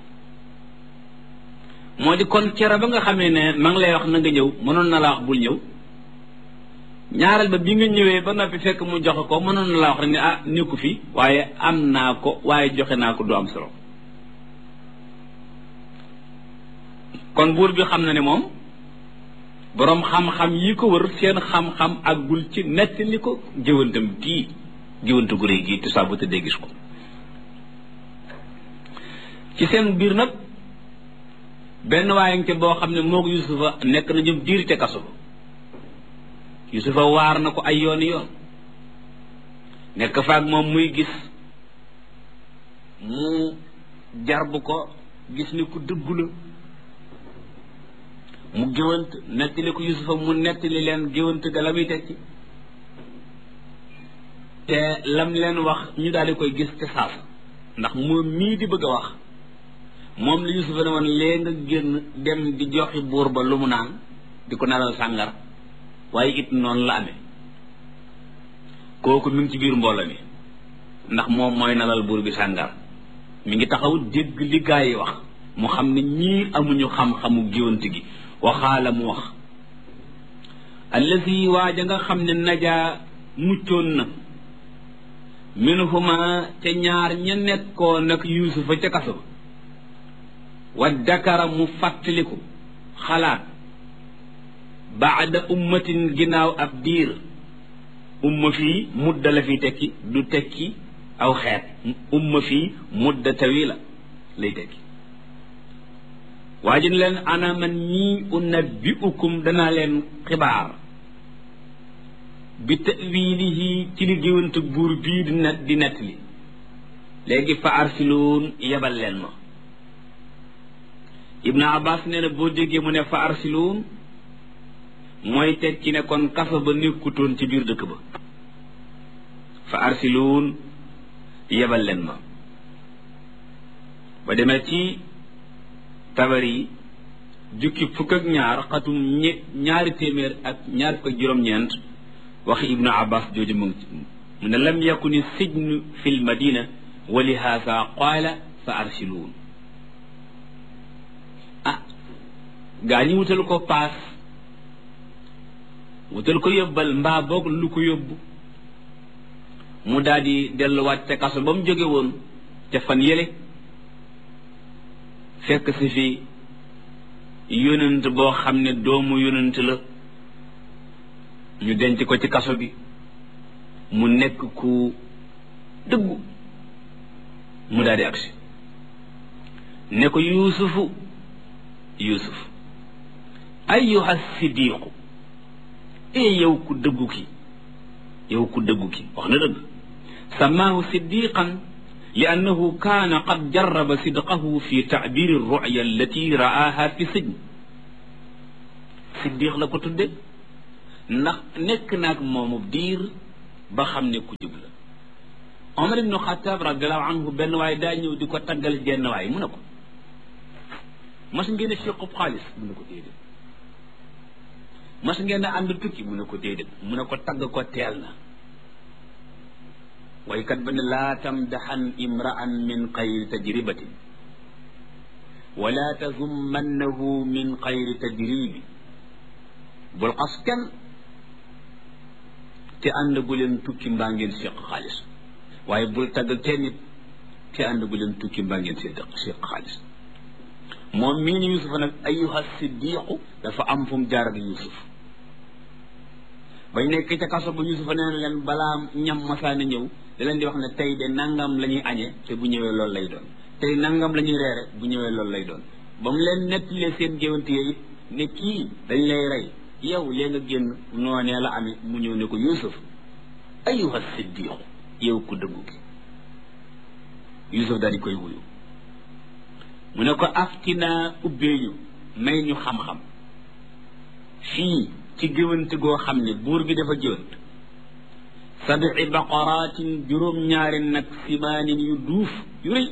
moo di kon cere ba nga xamee ne ma ngi lay wax na nga ñëw mënoon na la wax bul ñëw ñaareel ba bi nga ñëwee ba noppi fekk mu joxe ko mënoon na la wax rek ne ah nekku fi waaye am naa ko waaye joxe naa ko du am solo kon buur bi xam na ne moom boroom xam-xam yi ko wër seen xam-xam àggul ci nettali ko géwantam kii géwante gu réy gii te saa bu tëddee gis ko ci seen biir nag benn waaye nga boo xam ne moo ko Yusufa nekk na ñoom diir ca kaso ba Yusufa waar na ko ay yooni yoon nekk faak moom muy gis mu jarbu ko gis ni ku dëggu la mu géwant nettali ko Yusufa mu nettali leen géwant ga la muy tekki te lam leen wax ñu daal di koy gis te saasa ndax moom mii di bëgg a wax moom la Yusufa ne woon lee nga génn dem di joxi buur ba lu mu naan di ko nalal sàngar waaye it noonu la amee kooku mi ngi ci biir mbooloo mi ndax moom mooy nalal buur bi sàngar mi ngi taxaw dégg li gaa yi wax mu xam ne ñii amuñu xam-xamu géwante gi waxaala mu wax allazi waaja nga xam ne najaa muccoon na minhuma ca ñaar ña nekkoon nag Yuusufa ca kaso wa dakara mu fàttaliku xalaat baada ummatin ginnaaw ab diir umma fii mudda la fi tekki du tekki aw xeet umma fii mudda tawila lay tekki waa ji ne leen ana man ñii unabbiukum danaa leen xibaar bi ta'wilihi ci li géwante buur bii di net di nett li léegi fa arsiluun yebal leen ma Ibn Abbas nee na boo déggee mu ne fa arsiluun mooy teg ci ne kon kaso ba nekkutoon ci biir dëkk ba fa arsiluun yebal leen ma ba demee ci Tabari jukki fukk ak ñaar xatum ñe ñaari téeméer ak ñaar fukk ak juróom-ñeent waxi Ibnu Abbas jooju mu ngi mu ne lam yakuni sijnu fi l madina wa li haasa qaala fa arsiluun ah gaa ñi wutal ko paas wutal ko yóbbal mbaa boog lu ko yóbbu mu daal di delluwaat ca kaso ba mu jóge woon ca fan yële fekk si fi yonent boo xam ne doomu yonent la ñu denc ko ci kaso bi mu nekk ku dëggu mu daal di agsi ne ko yuusufu yuusuf ayyuha siddiqu ee yow ku dëggu ki yow ku dëggu ki wax na dëgg samaahu siddiqan li annahu kaana qad jarraba sidqahu fi ta'bir ar-ru'ya allati ra'aha fi sijn siddiq la ko tudde ndax nekk naag moomu diir ba xam ne ku jub la Omar ibnu Xataab radiallahu anhu benn waay daa ñëw di ko taggal jenn waay mu ne ko mas ngeen a séqub xaalis mu ne ko déedéet mas ngeen a ànd tukki mu ne ko déedéet mu ne ko tagg ko teel na waykat ba ne laa tamdaxan imra'an min xayri tajribatin wala tazummannahu min xayri tajribi bul xas kenn te ànd gu leen tukki mbaa ngeen séq xaalis waaye bul tagg kenn nit te ànd gu leen tukki mbaa ngeen séq séq xaalis moom mii ni Yuusuf nag ayyuha siddiqu dafa am fu mu jaar ak Yuusuf bañ nekk ca kaso ba Yuusuf nee na leen balaa ñam masaana ñëw da leen di wax ne tey de nangam la ñuy añee te bu ñëwee loolu lay doon tey nangam la ñuy reere bu ñëwee loolu lay doon ba mu leen nettalee seen géwante yi it ne kii dañ lay rey yow lee nga génn noonee la amee mu ñëw ne ko Yuusuf ayyuha siddiqu yow ku dëggu gi Yuusuf daal di koy wuyu mu ne ko aftinaa ubbeeñu may ñu xam-xam fii ci géwante goo xam ne buur bi dafa géwant sabi baqaraatin juróom-ñaari nag simaanin yu duuf yu rëy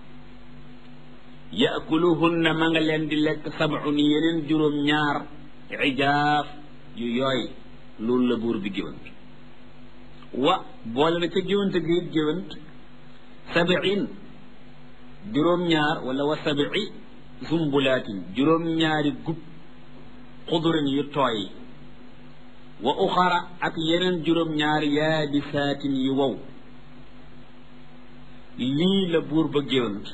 yaakuluhunna ma nga leen di lekk sab'un yeneen juróom-ñaar ijaaf yu yooy loolu la buur bi géwant wa boole na ca géwante gi it géwant sabiin juróom-ñaar wala wa sabii zumbulaatin juróom-ñaari gub xudurin yu tooy wa uxara ak yeneen juróom-ñaari yaabisaatin yu wow lii la buur ba géwant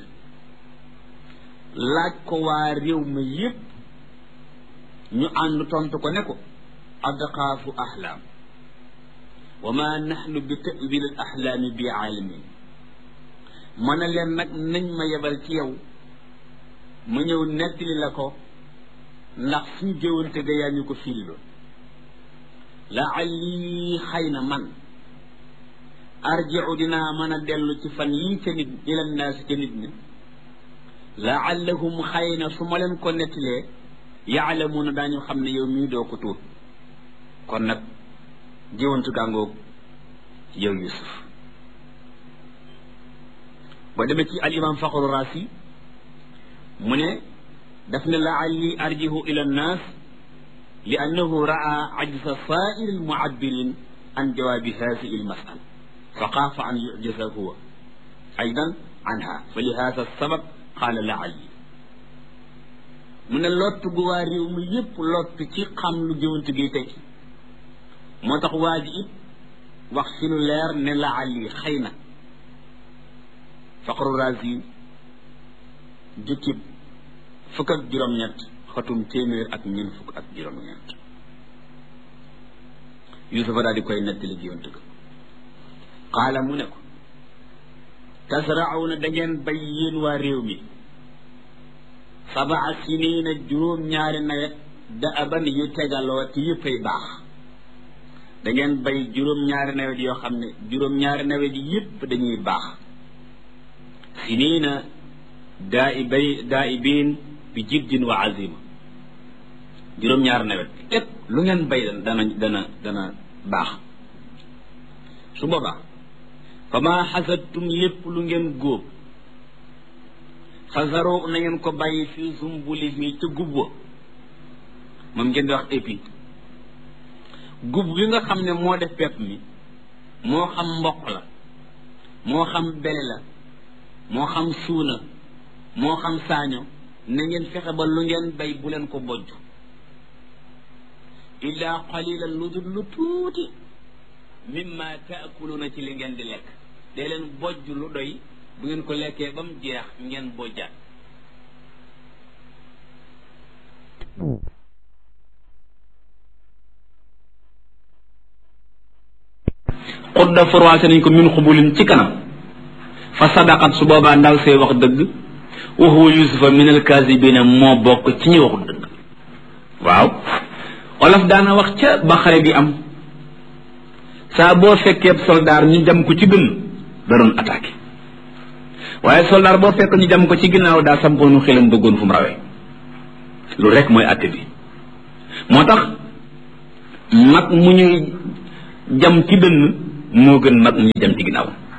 laaj ko waa réew ma yépp ñu ànd tontu ko ne ko adqaafu ahlaam wa ma naxnu bi ta'wil al ahlaami bi aalimin ma ne leen nag nañ ma yebal ci yow ma ñëw nettali la ko ndax suñu géwante ga yaa ñu ko firiloo la'alli xëy na man arji'u dinaa mën a dellu ci fan yii ca nit ila naasi ca nit ñi la'allahum xëy na su ma leen ko nettalee yaalamuuna daañu xam ne yow mii doo ko tuut kon nag géwantu gàngoog yow Yuusuf ba demee ci al imam Faxru Raasi mu ne daf ne la'alli arji'u ila nnaas li annahu raa ajza saa'iri almu'abbirin an jawaabi haadihi almas'ala fa xaafa an yu'jaza huwa aydan anha fa li haadha sabab qaala la'alli mu ne lott gu waa réew mi yépp lott ci xam lu géwante gi tekki moo tax waa ji it wax si lu leer ne la'alli xëy na Faxru Raasi jukkib fukk ak juróom-ñett xatum téeméer ak ñeent fukk ak juróom-ñett Yuusufa daal di koy nettali géwante ga qaala mu ne ko tasra'una da ngeen bay yéen waa réew mi sab'a siniina juróom-ñaari nawet da aban yu tegaloo te yëppay baax da ngeen bay juróom-ñaari nawet yoo xam ne juróom-ñaari nawet yi yëpp dañuy baax siniina daa i bay daa i biin bi jiddin wa azima juróom-ñaari nawet lépp lu ngeen bay dana dana dana baax su boobaa fa maa xasadtum lépp lu ngeen góob fasaroo na ngeen ko bàyyi fi zumbuli mi ca gub wa moom ngeen di wax épi gub bi nga xam ne moo def pepp mi moo xam mboq la moo xam bele la moo xam suuna moo xam saaño na ngeen fexe ba lu ngeen bay bu leen ko bojj illaa qalilan lu dul lu tuuti mimma taakuluuna ci li ngeen di lekk dee leen bojj lu doy bu ngeen ko lekkee ba mu jeex ngeen bojjaat xudda forwaase nañ ko min xubulin ci kanam fa sadaqat su boobaa ndaw see wax dëgg wa huwa yusufa min alkaasibina moo bokk ci ñi waxul dëgg waaw olof daana wax ca ba xare bi am saa boo fekkee soldaar ñu jam ko ci dënn da doon attaqué waaye soldaar boo fekk ñu jam ko ci ginnaaw daa sampoonu xelam bëggoon fu mu rawee loolu rek mooy atte bi moo tax mag mu ñuy jam ci dënn moo gën mag mu ñuy jam ci ginnaaw